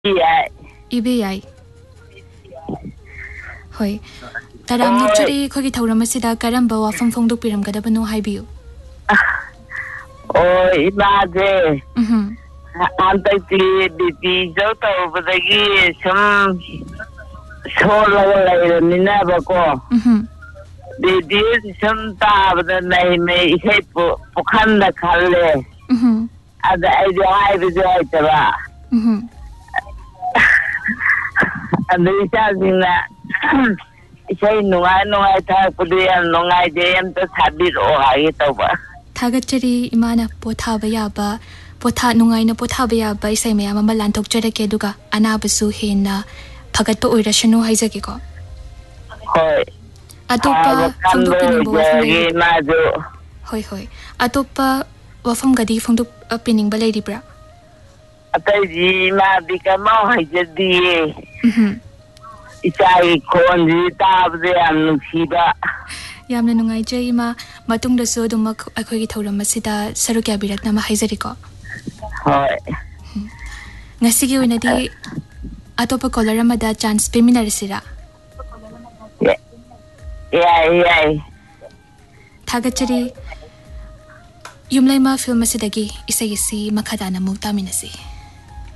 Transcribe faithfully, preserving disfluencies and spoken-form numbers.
Iya. Ibe yai. Hoi. Taram nokchari khogi thauram asida karamba wafam phongdok piram gadabano haibiu. Oh, imade. Mhm. Anta ti biti jo to badagi sam solo la mina ba ko. Mhm. Biti sam ta bada nai me isai po pokhanda khalle. Mhm. Ada ai jo ai bi jo ai taba. Mhm. Ada isa singna isai nungai nungai tha pudi nungai de am ta sabiro ai taba. Thagachari imana pothaba yaba potha nungai na pothaba yaba isai mayam ama lanthokchara ke duga anabasu hena phagatpa oirashanu haijage ko. Hoi. Atopa phongdok pining bo wafam lagi maju. Hoi hoi. Atopa wafam gadi phongdok pining ba lady bra. Atai ji ma di ka mau haijadi. Mhm. Isai khonji tabde am nusiba. Yamna nungai jai ma matung da so dum akhoi gi thoram masida saru kya birat na ma haijari ko. Hoi. Ngasi gi wina di atopa color amada chance peminar sira. Yai yai. Thagachari yumlai ma film asidagi isai isi makada na mukta minasi.